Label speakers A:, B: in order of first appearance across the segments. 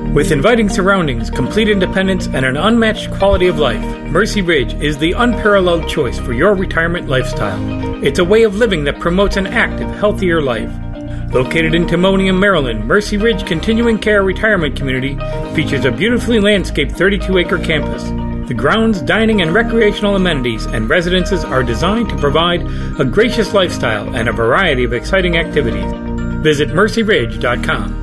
A: With inviting surroundings, complete independence, and an unmatched quality of life, Mercy Ridge is the unparalleled choice for your retirement lifestyle. It's a way of living that promotes an active, healthier life. Located in Timonium, Maryland, Mercy Ridge Continuing Care Retirement Community features a beautifully landscaped 32-acre campus. The grounds, dining, and recreational amenities and residences are designed to provide a gracious lifestyle and a variety of exciting activities. Visit mercyridge.com.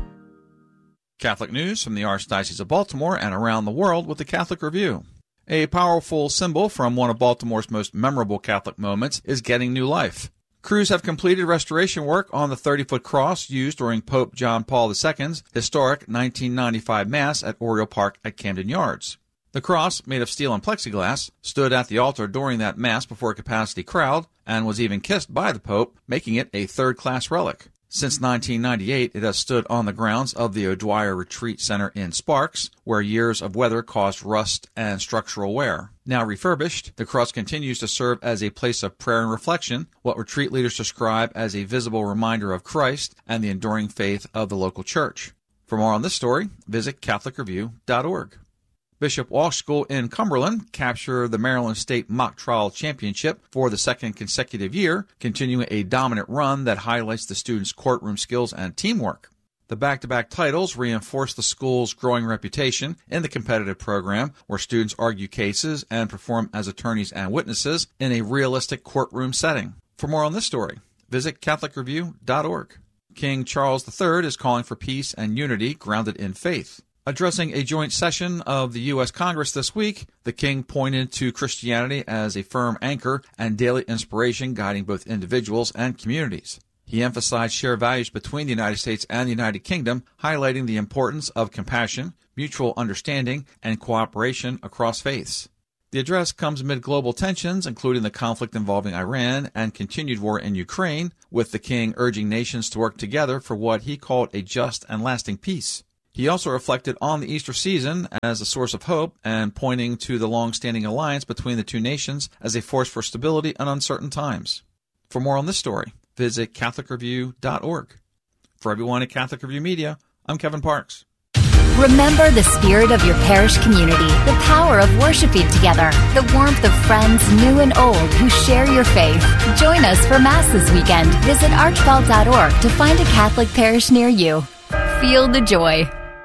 B: Catholic news from the Archdiocese of Baltimore and around the world with the Catholic Review. A powerful symbol from one of Baltimore's most memorable Catholic moments is getting new life. Crews have completed restoration work on the 30-foot cross used during Pope John Paul II's historic 1995 Mass at Oriole Park at Camden Yards. The cross, made of steel and plexiglass, stood at the altar during that Mass before a capacity crowd and was even kissed by the Pope, making it a third-class relic. Since 1998, it has stood on the grounds of the O'Dwyer Retreat Center in Sparks, where years of weather caused rust and structural wear. Now refurbished, the cross continues to serve as a place of prayer and reflection, what retreat leaders describe as a visible reminder of Christ and the enduring faith of the local church. For more on this story, visit CatholicReview.org. Bishop Walsh School in Cumberland captured the Maryland State Mock Trial Championship for the second consecutive year, continuing a dominant run that highlights the students' courtroom skills and teamwork. The back-to-back titles reinforce the school's growing reputation in the competitive program, where students argue cases and perform as attorneys and witnesses in a realistic courtroom setting. For more on this story, visit CatholicReview.org. King Charles III is calling for peace and unity grounded in faith. Addressing a joint session of the U.S. Congress this week, the king pointed to Christianity as a firm anchor and daily inspiration guiding both individuals and communities. He emphasized shared values between the United States and the United Kingdom, highlighting the importance of compassion, mutual understanding, and cooperation across faiths. The address comes amid global tensions, including the conflict involving Iran and continued war in Ukraine, with the king urging nations to work together for what he called a just and lasting peace. He also reflected on the Easter season as a source of hope and pointing to the long-standing alliance between the two nations as a force for stability in uncertain times. For more on this story, visit CatholicReview.org. For everyone at Catholic Review Media, I'm Kevin Parks.
C: Remember the spirit of your parish community, the power of worshiping together, the warmth of friends new and old who share your faith. Join us for Mass this weekend. Visit archbell.org to find a Catholic parish near you. Feel the joy.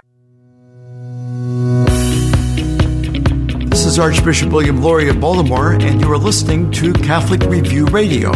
D: This is Archbishop William Lori of Baltimore, and you are listening to Catholic Review Radio.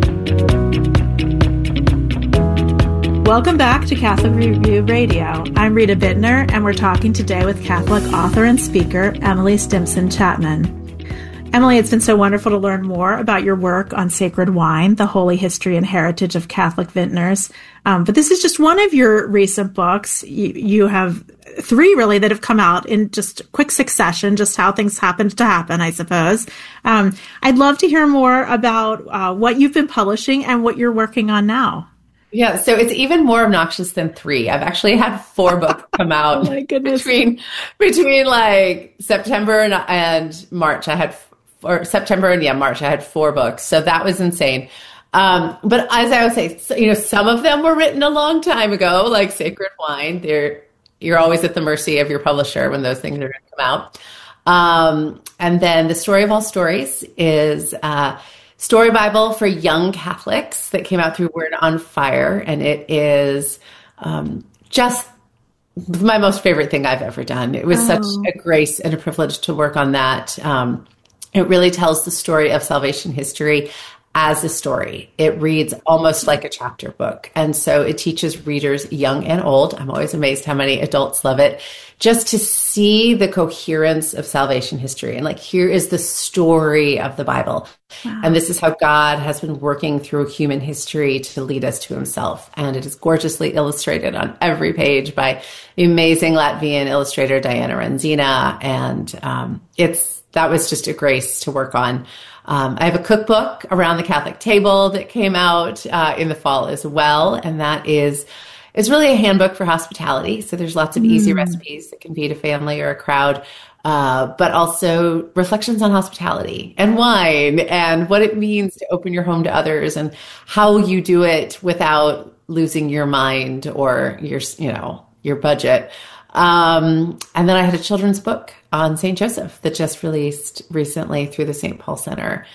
E: Welcome back to Catholic Review Radio. I'm Rita Bittner, and we're talking today with Catholic author and speaker Emily Stimson Chapman. Emily, it's been so wonderful to learn more about your work on sacred wine, the holy history and heritage of Catholic vintners. But this is just one of your recent books. You have three, really, that have come out in just quick succession, just how things happened to happen, I suppose. I'd love to hear more about what you've been publishing and what you're working on now.
F: Yeah, so it's even more obnoxious than three. I've actually had 4 books come out
E: Oh my goodness.
F: between like September and March. March, I had 4 books. So that was insane. But as I would say, some of them were written a long time ago, like Sacred Wine. You're always at the mercy of your publisher when those things are going to come out. And then The Story of All Stories is Story Bible for Young Catholics that came out through Word on Fire. And it is just my most favorite thing I've ever done. It was such a grace and a privilege to work on that. It really tells the story of salvation history as a story. It reads almost like a chapter book. And so it teaches readers, young and old. I'm always amazed how many adults love it, just to see the coherence of salvation history. And here is the story of the Bible. Wow. And this is how God has been working through human history to lead us to himself. And it is gorgeously illustrated on every page by the amazing Latvian illustrator Diana Renzina. And that was just a grace to work on. I have a cookbook, Around the Catholic Table, that came out in the fall as well. And that is really a handbook for hospitality. So there's lots of easy recipes that can feed a family or a crowd, but also reflections on hospitality and wine and what it means to open your home to others and how you do it without losing your mind or your budget. And then I had a children's book on St. Joseph that just released recently through the St. Paul Center.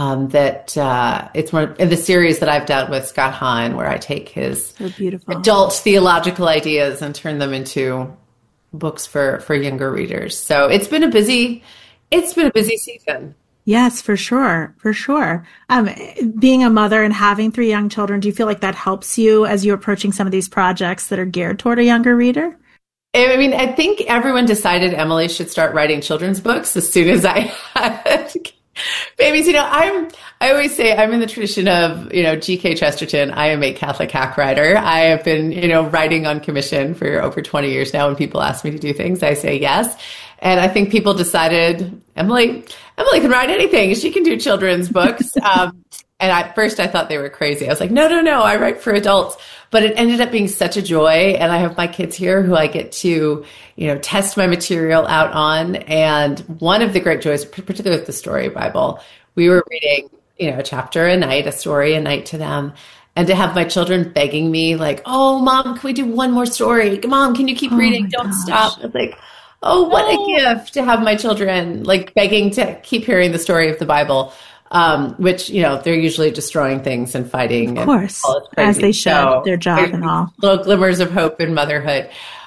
F: It's one in the series that I've done with Scott Hahn, where I take his adult theological ideas and turn them into books for younger readers. So it's been a busy season.
E: Yes, for sure. For sure. Being a mother and having 3 young children, do you feel like that helps you as you're approaching some of these projects that are geared toward a younger reader?
F: I mean, I think everyone decided Emily should start writing children's books as soon as I had babies. I always say I'm in the tradition of, G.K. Chesterton. I am a Catholic hack writer. I have been, writing on commission for over 20 years now. When people ask me to do things, I say yes. And I think people decided Emily can write anything. She can do children's books. And at first I thought they were crazy. I was like, no, I write for adults. But it ended up being such a joy. And I have my kids here who I get to, test my material out on. And one of the great joys, particularly with the Story Bible, we were reading, a chapter a night, a story a night to them. And to have my children begging me like, oh, Mom, can we do one more story? Mom, can you keep reading? Don't stop. I was like, oh, what a gift to have my children like begging to keep hearing the story of the Bible. Which, they're usually destroying things and fighting.
E: Of course, as they should, so, their job and all.
F: Little glimmers of hope in motherhood.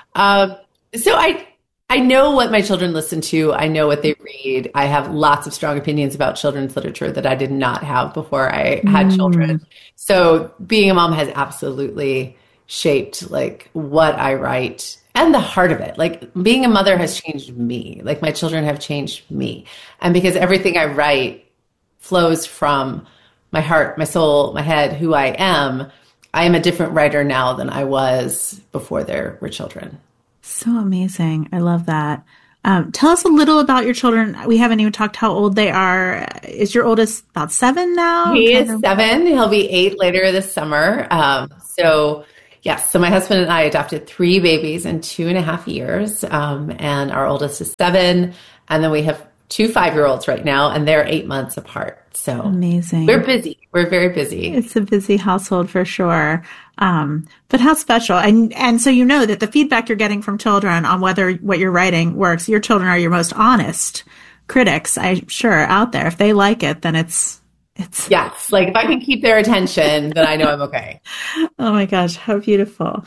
F: So I know what my children listen to. I know what they read. I have lots of strong opinions about children's literature that I did not have before I had children. So being a mom has absolutely shaped like what I write and the heart of it. Like being a mother has changed me. Like my children have changed me. And because everything I write flows from my heart, my soul, my head, who I am a different writer now than I was before there were children.
E: So amazing. I love that. Tell us a little about your children. We haven't even talked how old they are. Is your oldest about 7 now?
F: He is 7. He'll be 8 later this summer. So my husband and I adopted 3 babies in 2.5 years. And our oldest is 7. And then we have 2 5-year-olds right now, and they're 8 months apart. So
E: amazing.
F: We're busy. We're very busy.
E: It's a busy household for sure. But how special. And so that the feedback you're getting from children on whether what you're writing works, your children are your most honest critics, I'm sure, out there. If they like it, then it's
F: yes. Like if I can keep their attention, then I know I'm okay.
E: Oh my gosh, how beautiful.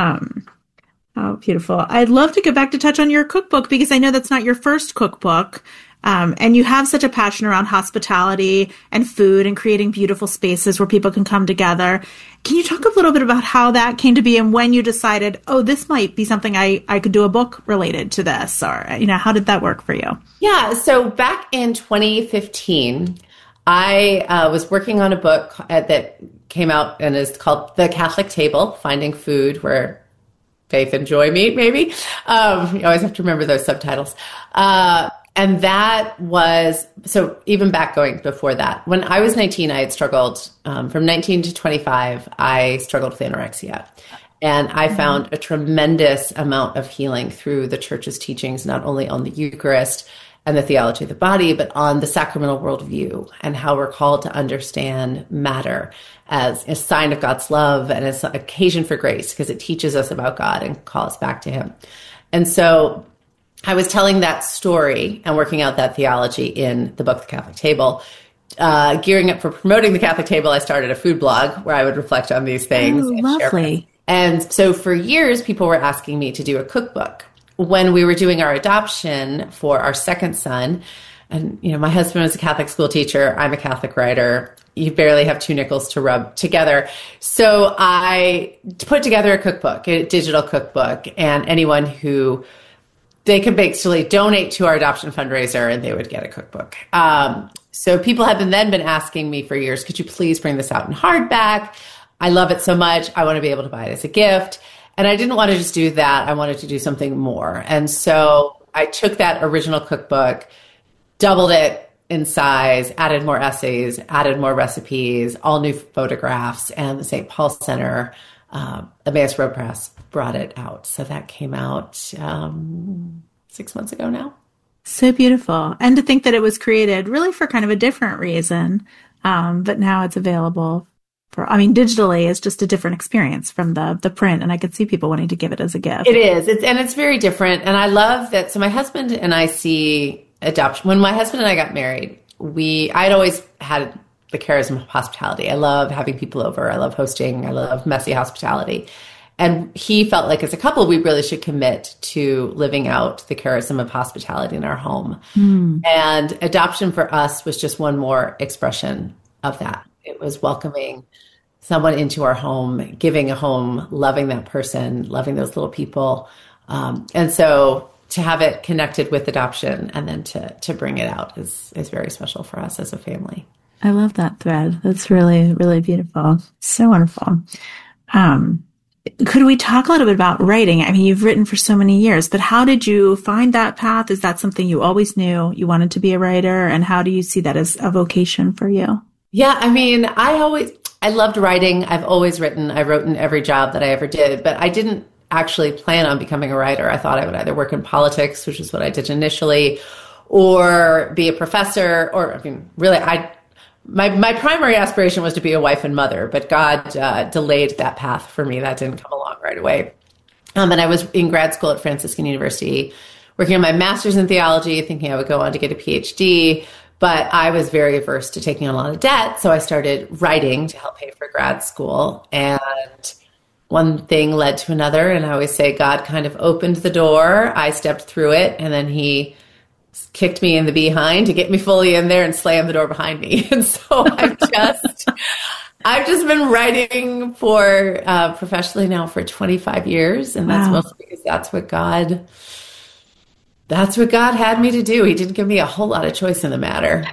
E: How beautiful. I'd love to get back to touch on your cookbook because I know that's not your first cookbook. And you have such a passion around hospitality and food and creating beautiful spaces where people can come together. Can you talk a little bit about how that came to be and when you decided, oh, this might be something I could do a book related to this? Or, how did that work for you?
F: Yeah. So back in 2015, I was working on a book that came out and is called The Catholic Table, Finding Food Where Faith and Joy Meet, maybe. You always have to remember those subtitles. And that was, so even back going before that, when I was 19, I had struggled, from 19 to 25, I struggled with anorexia. And I found a tremendous amount of healing through the church's teachings, not only on the Eucharist and the theology of the body, but on the sacramental worldview and how we're called to understand matter as a sign of God's love and as an occasion for grace, because it teaches us about God and calls us back to Him. And so I was telling that story and working out that theology in the book, The Catholic Table. Gearing up for promoting The Catholic Table, I started a food blog where I would reflect on these things.
E: Oh, lovely.
F: And so for years, people were asking me to do a cookbook. When we were doing our adoption for our second son, and my husband was a Catholic school teacher, I'm a Catholic writer. You barely have 2 nickels to rub together. So I put together a cookbook, a digital cookbook, and anyone who they could basically donate to our adoption fundraiser and they would get a cookbook. So people have been asking me for years, could you please bring this out in hardback? I love it so much. I want to be able to buy it as a gift. And I didn't want to just do that. I wanted to do something more. And so I took that original cookbook, doubled it in size, added more essays, added more recipes, all new photographs, and the St. Paul Center, Emmaus Road Press brought it out. So that came out 6 months ago now.
E: So beautiful. And to think that it was created really for kind of a different reason, but now it's available digitally is just a different experience from the print, and I could see people wanting to give it as a gift.
F: It is. It's very different. And I love that. So my husband and I see adoption. When my husband and I got married, I'd always had the charism of hospitality. I love having people over. I love hosting. I love messy hospitality. And he felt like as a couple, we really should commit to living out the charism of hospitality in our home. And adoption for us was just one more expression of that. It was welcoming someone into our home, giving a home, loving that person, loving those little people. And so to have it connected with adoption and then to bring it out is very special for us as a family.
E: I love that thread. That's really, really beautiful. So wonderful. Could we talk a little bit about writing? I mean, you've written for so many years, but how did you find that path? Is that something you always knew you wanted to be a writer? And how do you see that as a vocation for you?
F: Yeah, I mean, I loved writing. I've always written. I wrote in every job that I ever did, but I didn't actually plan on becoming a writer. I thought I would either work in politics, which is what I did initially, or be a professor, or really, my primary aspiration was to be a wife and mother, but God delayed that path for me. That didn't come along right away. And I was in grad school at Franciscan University, working on my master's in theology, thinking I would go on to get a PhD, but I was very averse to taking on a lot of debt. So I started writing to help pay for grad school. And one thing led to another. And I always say God kind of opened the door. I stepped through it, and then he kicked me in the behind to get me fully in there and slammed the door behind me. And so I've just been writing for professionally now for 25 years. And that's mostly because that's what God had me to do. He didn't give me a whole lot of choice in the matter.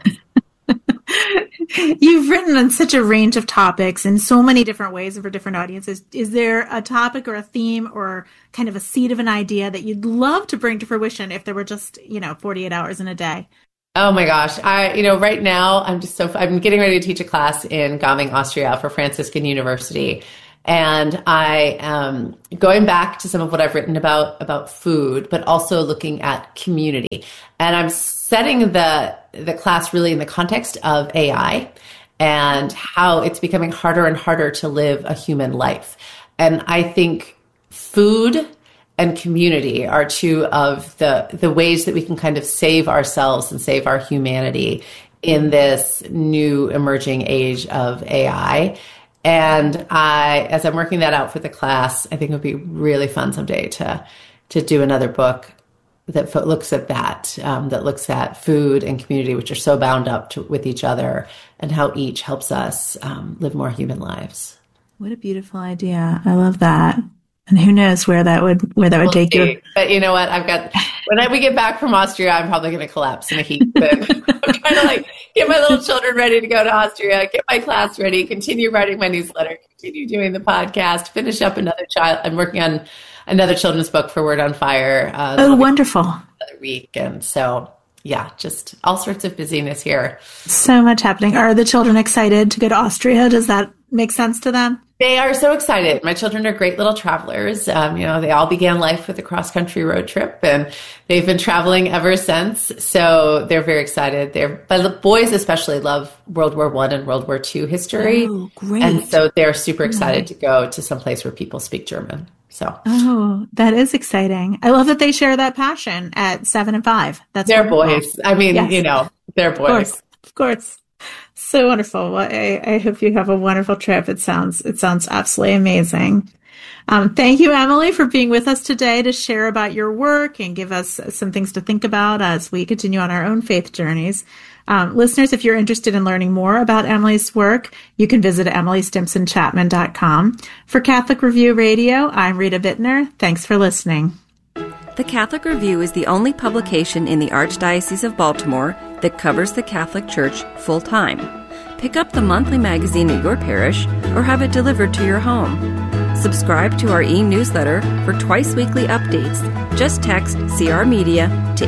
E: You've written on such a range of topics in so many different ways and for different audiences. Is there a topic or a theme or kind of a seed of an idea that you'd love to bring to fruition if there were just, 48 hours in a day?
F: Oh my gosh. Right now I'm getting ready to teach a class in Gaming, Austria for Franciscan University. And I am going back to some of what I've written about food, but also looking at community. And I'm setting the class really in the context of AI and how it's becoming harder and harder to live a human life. And I think food and community are two of the ways that we can kind of save ourselves and save our humanity in this new emerging age of AI. And as I'm working that out for the class, I think it would be really fun someday to do another book that looks at that looks at food and community, which are so bound up with each other, and how each helps us live more human lives.
E: What a beautiful idea. I love that. And who knows where that would take you.
F: But you know what? When we get back from Austria, I'm probably going to collapse in a heap. I'm trying to get my little children ready to go to Austria, get my class ready, continue writing my newsletter, continue doing the podcast, finish up another child. I'm working on another children's book for Word on Fire.
E: Wonderful.
F: Another week. And so, yeah, just all sorts of busyness here.
E: So much happening. Are the children excited to go to Austria? Does that make sense to them?
F: They are so excited. My children are great little travelers. They all began life with a cross-country road trip, and they've been traveling ever since. So they're very excited. But the boys especially love World War I and World War II history.
E: Oh, great.
F: And so they're super excited to go to some place where people speak German. So.
E: Oh, that is exciting. I love that they share that passion at 7 and 5.
F: They're boys. I mean, yes. They're boys.
E: Of course. So wonderful. Well, I hope you have a wonderful trip. It sounds absolutely amazing. Thank you, Emily, for being with us today to share about your work and give us some things to think about as we continue on our own faith journeys. Listeners, if you're interested in learning more about Emily's work, you can visit emilystimpsonchapman.com. For Catholic Review Radio, I'm Rita Bittner. Thanks for listening.
G: The Catholic Review is the only publication in the Archdiocese of Baltimore that covers the Catholic Church full-time. Pick up the monthly magazine at your parish or have it delivered to your home. Subscribe to our e-newsletter for twice-weekly updates. Just text CR Media to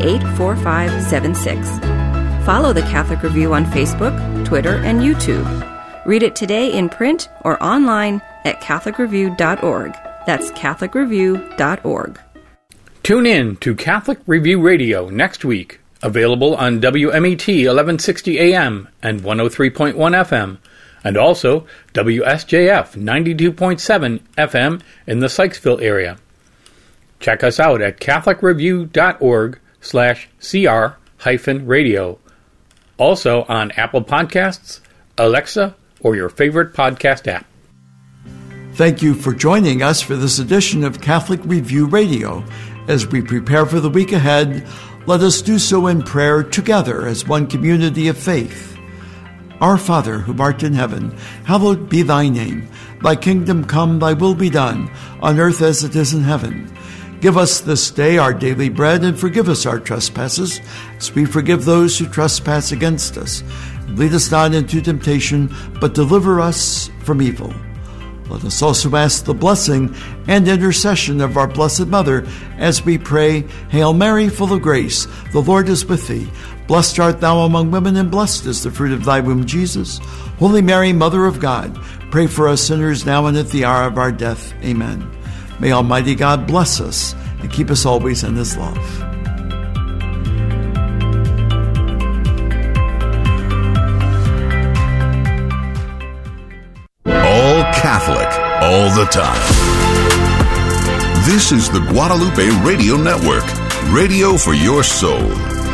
G: 84576. Follow the Catholic Review on Facebook, Twitter, and YouTube. Read it today in print or online at catholicreview.org. That's catholicreview.org.
A: Tune in to Catholic Review Radio next week, available on WMET 1160 AM and 103.1 FM, and also WSJF 92.7 FM in the Sykesville area. Check us out at catholicreview.org/CR-radio. Also on Apple Podcasts, Alexa, or your favorite podcast app.
D: Thank you for joining us for this edition of Catholic Review Radio. As we prepare for the week ahead, let us do so in prayer together as one community of faith. Our Father, who art in heaven, hallowed be thy name. Thy kingdom come, thy will be done, on earth as it is in heaven. Give us this day our daily bread, and forgive us our trespasses, as we forgive those who trespass against us. And lead us not into temptation, but deliver us from evil. Let us also ask the blessing and intercession of our Blessed Mother as we pray, Hail Mary, full of grace, the Lord is with thee. Blessed art thou among women, and blessed is the fruit of thy womb, Jesus. Holy Mary, Mother of God, pray for us sinners now and at the hour of our death. Amen. May Almighty God bless us and keep us always in his love.
H: All Catholic, all the time. This is the Guadalupe Radio Network, radio for your soul.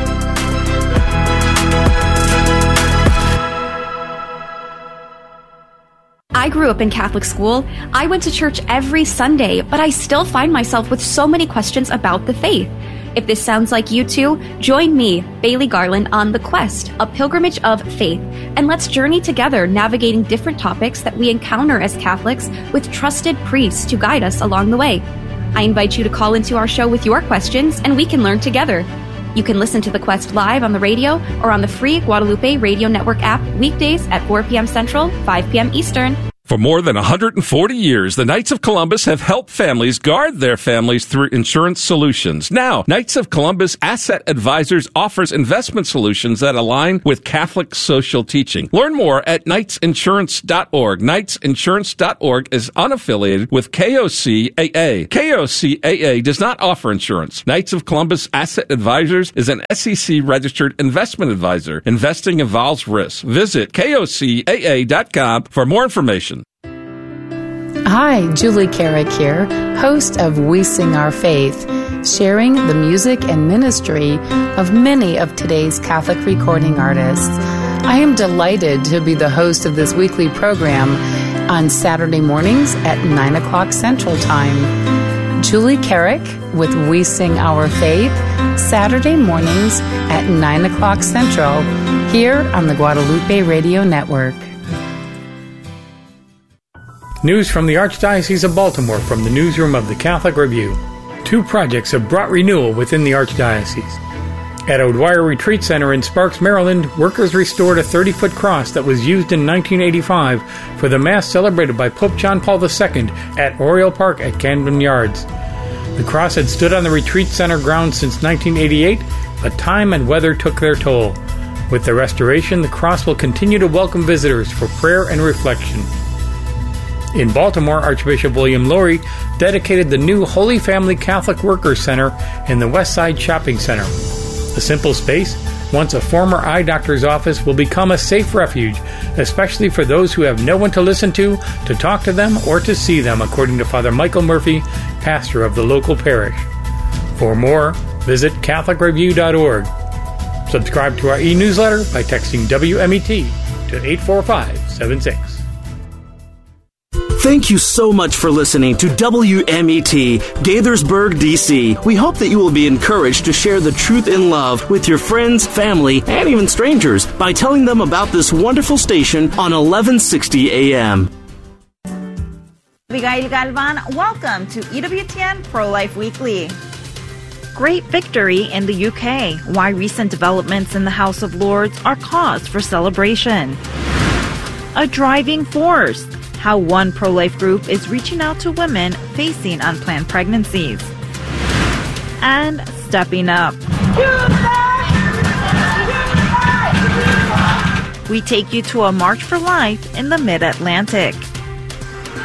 I: I grew up in Catholic school. I went to church every Sunday, but I still find myself with so many questions about the faith. If this sounds like you too, join me, Bailey Garland, on The Quest, a pilgrimage of faith, and let's journey together navigating different topics that we encounter as Catholics with trusted priests to guide us along the way. I invite you to call into our show with your questions, and we can learn together. You can listen to The Quest live on the radio or on the free Guadalupe Radio Network app weekdays at 4 p.m. Central, 5 p.m. Eastern.
J: For more than 140 years, the Knights of Columbus have helped families guard their families through insurance solutions. Now, Knights of Columbus Asset Advisors offers investment solutions that align with Catholic social teaching. Learn more at knightsinsurance.org. Knightsinsurance.org is unaffiliated with KOCAA. KOCAA does not offer insurance. Knights of Columbus Asset Advisors is an SEC-registered investment advisor. Investing involves risk. Visit KOCAA.com for more information.
K: Hi, Julie Carrick here, host of We Sing Our Faith, sharing the music and ministry of many of today's Catholic recording artists. I am delighted to be the host of this weekly program on Saturday mornings at 9 o'clock Central Time. Julie Carrick with We Sing Our Faith, Saturday mornings at 9 o'clock Central, here on the Guadalupe Radio Network.
A: News from the Archdiocese of Baltimore from the newsroom of the Catholic Review. 2 projects have brought renewal within the Archdiocese. At O'Dwyer Retreat Center in Sparks, Maryland, workers restored a 30-foot cross that was used in 1985 for the Mass celebrated by Pope John Paul II at Oriole Park at Camden Yards. The cross had stood on the Retreat Center grounds since 1988, but time and weather took their toll. With the restoration, the cross will continue to welcome visitors for prayer and reflection. In Baltimore, Archbishop William Lori dedicated the new Holy Family Catholic Workers Center in the West Side Shopping Center. The simple space, once a former eye doctor's office, will become a safe refuge, especially for those who have no one to listen to talk to them, or to see them, according to Father Michael Murphy, pastor of the local parish. For more, visit CatholicReview.org. Subscribe to our e-newsletter by texting WMET to 84576.
L: Thank you so much for listening to WMET, Gaithersburg, D.C. We hope that you will be encouraged to share the truth in love with your friends, family, and even strangers by telling them about this wonderful station on 1160 AM.
M: Abigail Galvan, welcome to EWTN Pro-Life Weekly. Great victory in the UK. Why recent developments in the House of Lords are cause for celebration. A driving force. How one pro-life group is reaching out to women facing unplanned pregnancies. And stepping up. We take you to a March for Life in the Mid-Atlantic.